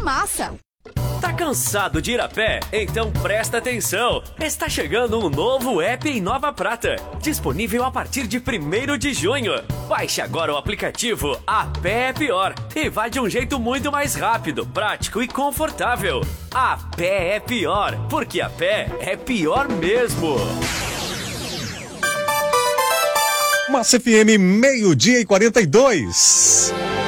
massa. Tá cansado de ir a pé? Então presta atenção! Está chegando um novo app em Nova Prata, disponível a partir de 1º de junho. Baixe agora o aplicativo A Pé é Pior e vá de um jeito muito mais rápido, prático e confortável. A Pé é Pior, porque a pé é pior mesmo. Massa FM, 12:42.